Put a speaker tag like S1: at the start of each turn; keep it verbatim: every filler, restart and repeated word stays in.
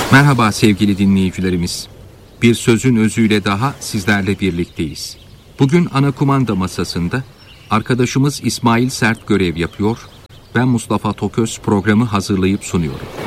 S1: Merhaba sevgili dinleyicilerimiz. Bir sözün özüyle daha sizlerle birlikteyiz. Bugün ana kumanda masasında arkadaşımız İsmail Sert görev yapıyor. Ben Mustafa Toköz programı hazırlayıp sunuyorum.